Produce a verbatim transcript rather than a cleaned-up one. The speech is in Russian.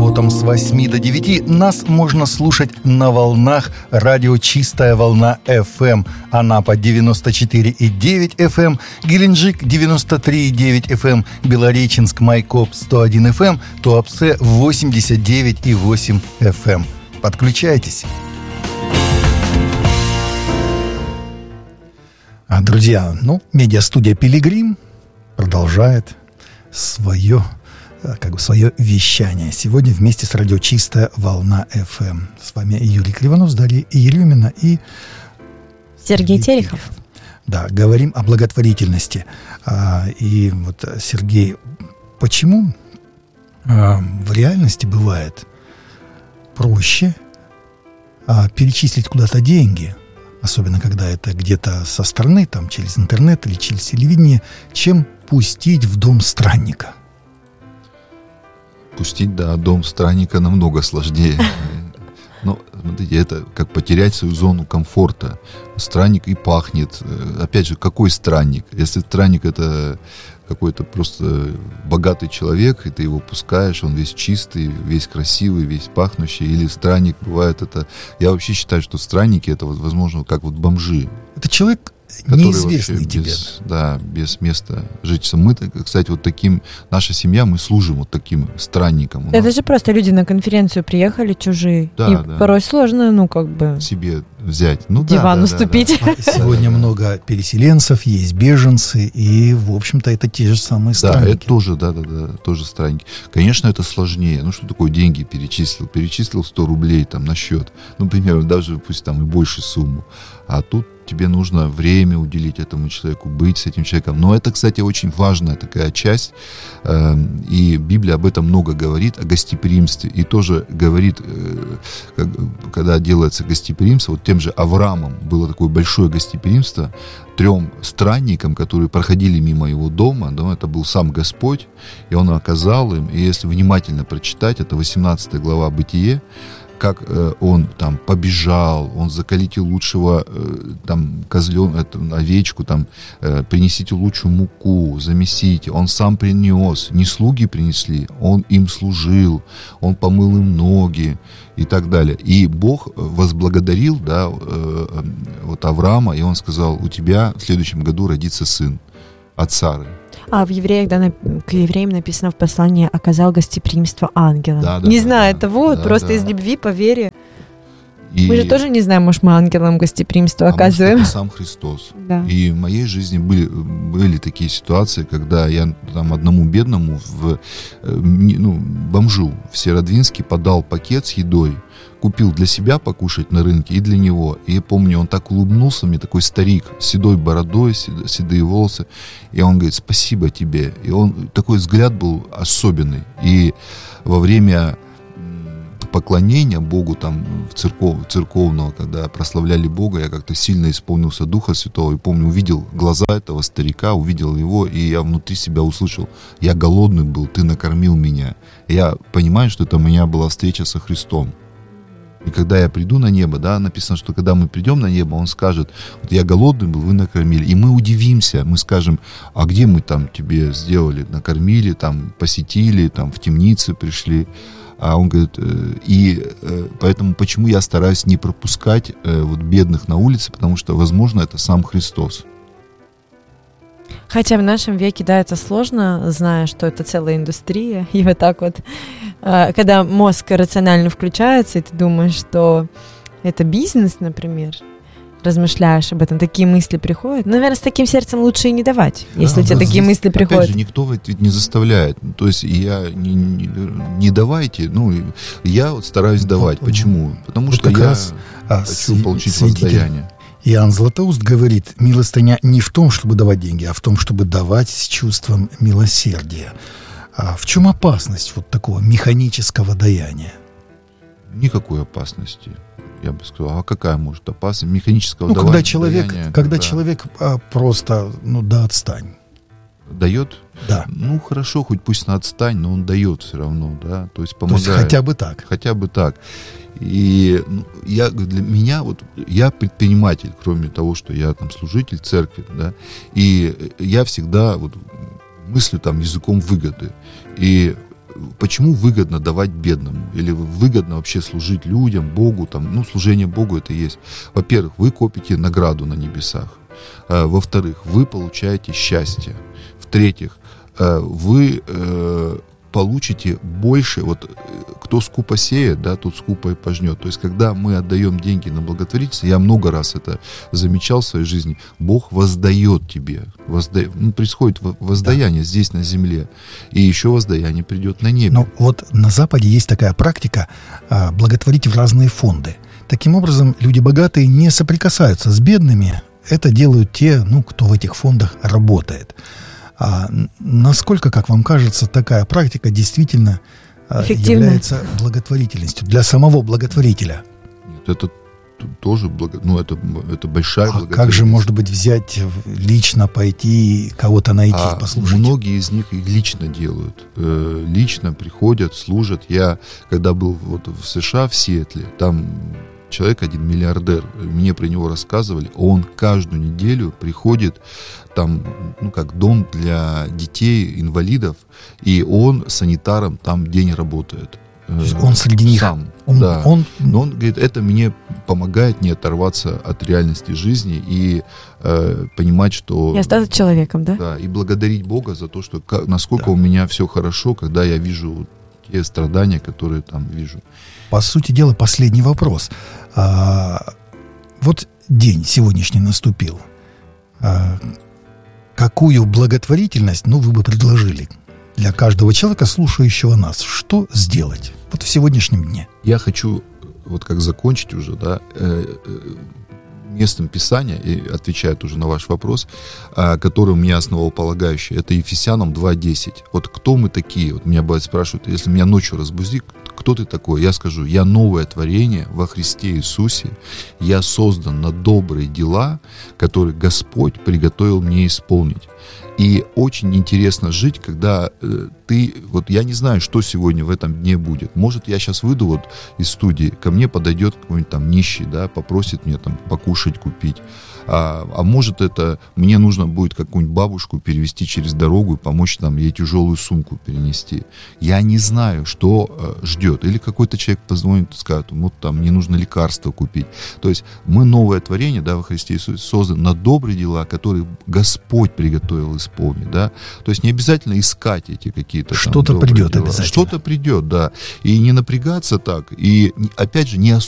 субботам с восьми до девяти нас можно слушать на волнах радио «Чистая волна эф эм». Анапа девяносто четыре и девять эф эм, Геленджик девяносто три и девять эф эм, Белореченск, Майкоп сто один эф эм, Туапсе восемьдесят девять и восемь эф эм. Подключайтесь. Друзья, ну, медиастудия «Пилигрим» продолжает свое, как бы, свое вещание. Сегодня вместе с радио «Чистая волна эф эм». С вами Юрий Кривонос, Дарья Еремина и Сергей Терехов. Да, говорим о благотворительности. И вот, Сергей, почему в реальности бывает проще перечислить куда-то деньги, особенно когда это где-то со стороны, там, через интернет или через телевидение, чем пустить в дом странника? Пустить, да, дом странника намного сложнее. Но, смотрите, это как потерять свою зону комфорта. Странник и пахнет. Опять же, какой странник? Если странник — это какой-то просто богатый человек, и ты его пускаешь, он весь чистый, весь красивый, весь пахнущий. Или странник бывает это... Я вообще считаю, что странники — это, вот, возможно, как вот бомжи. Это человек неизвестный тебе. Без, да, без места жительства. Мы, кстати, вот таким... Наша семья, мы служим вот таким странникам. Это же просто люди на конференцию приехали чужие. Да, и да. порой сложно, ну, как бы... себе взять. Ну, диван да, уступить. Да, да. Сегодня много переселенцев, есть беженцы, и, в общем-то, это те же самые странники. Да, это тоже, да, да, да, тоже странники. Конечно, это сложнее. Ну, что такое деньги перечислил? Перечислил сто рублей там на счет. Ну, например, даже пусть там и больше сумму. А тут тебе нужно время уделить этому человеку, быть с этим человеком. Но это, кстати, очень важная такая часть. И Библия об этом много говорит, о гостеприимстве. И тоже говорит, когда делается гостеприимство, вот тем же Авраамом было такое большое гостеприимство трем странникам, которые проходили мимо его дома. Да, это был сам Господь, и он оказал им. И если внимательно прочитать, это восемнадцатая глава Бытие, как э, он там побежал, он заколите лучшего э, там козленка, овечку, там э, принесите лучшую муку, замесите. Он сам принес, не слуги принесли, он им служил, он помыл им ноги и так далее. И Бог возблагодарил, да, э, вот Авраама, и он сказал: у тебя в следующем году родится сын от Сары. А в евреях, да, к евреям написано в послании: оказал гостеприимство ангелам. Да, да, не да, знаю, да, это вот, да, просто да. из любви, по вере. И... Мы же тоже не знаем, может, мы ангелам гостеприимство а оказываем. может, это сам Христос. Да. И в моей жизни были, были такие ситуации, когда я там одному бедному, в, ну, бомжу в Северодвинске подал пакет с едой, купил для себя покушать на рынке и для него. И я помню, он так улыбнулся мне, такой старик, с седой бородой, седые волосы. И он говорит: спасибо тебе. И он, такой взгляд был особенный. И во время поклонения Богу, там, в церков, церковного, когда прославляли Бога, я как-то сильно исполнился Духа Святого. И помню, увидел глаза этого старика, увидел его, и я внутри себя услышал: я голодный был, ты накормил меня. И я понимаю, что это у меня была встреча со Христом. И когда я приду на небо, да, написано, что когда мы придем на небо, он скажет: вот я голодный был, вы накормили. И мы удивимся, мы скажем: а где мы там тебе сделали, накормили, там, посетили, там, в темнице пришли. А он говорит, и поэтому почему я стараюсь не пропускать вот бедных на улице, потому что, возможно, это сам Христос. Хотя в нашем веке, да, это сложно, зная, что это целая индустрия. И вот так вот, когда мозг рационально включается, и ты думаешь, что это бизнес, например, размышляешь об этом, такие мысли приходят. Наверное, с таким сердцем лучше и не давать, да, если у тебя такие мысли приходят. Опять же, никто ведь не заставляет. То есть я не, не, не давайте, ну, я вот стараюсь давать. Вот, почему? Потому вот что я раз, хочу получить воздаяние. Иоанн Златоуст говорит: милостыня не в том, чтобы давать деньги, а в том, чтобы давать с чувством милосердия. А в чем опасность вот такого механического даяния? Никакой опасности. Я бы сказал, а какая может опасность механического ну, давания? Когда человек, даяния, когда когда... человек а, просто, ну да, отстань. Дает? Да. Ну, хорошо, хоть пусть на отстань, но он дает все равно, да, то есть помогает. То есть хотя бы так. Хотя бы так. И ну, я, для меня, вот, я предприниматель, кроме того, что я там служитель церкви, да, и я всегда вот мыслю там языком выгоды. И почему выгодно давать бедному? Или выгодно вообще служить людям, Богу? Там, ну, служение Богу это есть. Во-первых, вы копите награду на небесах. А, во-вторых, вы получаете счастье. В-третьих, а, вы а, получите больше. Вот кто скупо сеет, да, тот скупо и пожнет. То есть, когда мы отдаем деньги на благотворительность, я много раз это замечал в своей жизни, Бог воздает тебе. Возда... Ну, происходит воздаяние да. здесь, на земле. И еще воздаяние придет на небе. Но вот на Западе есть такая практика а, благотворить в разные фонды. Таким образом, люди богатые не соприкасаются с бедными. Это делают те, ну, кто в этих фондах работает. А насколько, как вам кажется, такая практика действительно является благотворительностью для самого благотворителя? Нет, это тоже благо... ну, это, это большая а благотворительность. Как же, может быть, взять, лично пойти, кого-то найти, а послушать? Многие из них и лично делают. Э, лично приходят, служат. Я, когда был вот в США, в Сиэтле, там человек один, миллиардер, мне про него рассказывали, он каждую неделю приходит, там, ну, как дом для детей, инвалидов, и он санитаром там день работает. То есть он среди них сам, он, да. Он... Но он говорит, это мне помогает не оторваться от реальности жизни и э, понимать, что... И остаться человеком, да? Да, и благодарить Бога за то, что как, насколько да. у меня все хорошо, когда я вижу те страдания, которые там вижу. По сути дела, последний вопрос. А, вот день сегодняшний наступил. А, какую благотворительность, ну, вы бы предложили для каждого человека, слушающего нас? Что сделать вот в сегодняшнем дне? Я хочу, вот как закончить уже, да, э, э, местом Писания, и отвечает уже на ваш вопрос, э, который у меня основополагающий, это Ефесянам два десять. Вот кто мы такие? Вот меня бывает спрашивают, если меня ночью разбуди, кто ты такой? Я скажу, я новое творение во Христе Иисусе, я создан на добрые дела, которые Господь приготовил мне исполнить. И очень интересно жить, когда э, ты, вот я не знаю, что сегодня в этом дне будет. Может, я сейчас выйду вот из студии, ко мне подойдет какой-нибудь там нищий, да, попросит мне там покушать, купить. А, а может, это мне нужно будет какую-нибудь бабушку перевести через дорогу и помочь там ей тяжелую сумку перенести. Я не знаю, что э, ждет. Или какой-то человек позвонит и скажет, вот там мне нужно лекарство купить. То есть мы новое творение, да, во Христе Иисусе созданы на добрые дела, которые Господь приготовил исполнить, да. То есть не обязательно искать эти какие-то что-то придет дела. обязательно. Что-то придет, да. И не напрягаться так. И опять же не